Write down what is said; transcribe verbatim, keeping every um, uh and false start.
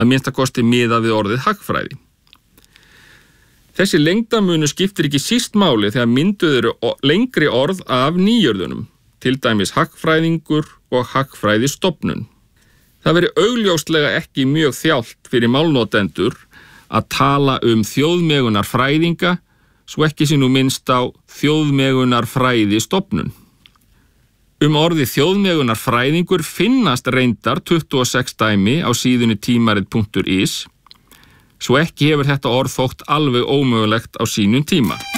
að minnsta kosti miðað við orðið hagfræði. Þessi lengdarmunur skiptir ekki síst máli þegar mynduð eru lengri orð af nýjörðunum, til dæmis hagfræðingur og hagfræðistofnun. Það veri augljóslega ekki mjög þjált fyrir málnotendur að tala um þjóðmegunarfræðinga, svo ekki sé nú minnst á þjóðmegunarfræðistofnun. Um orði þjóðmegunarfræðingur finnast reyndar tuttugu og sex dæmi á síðunni tímarit punktur is, svo ekki hefur þetta orð þótt alveg ómögulegt á sínum tíma.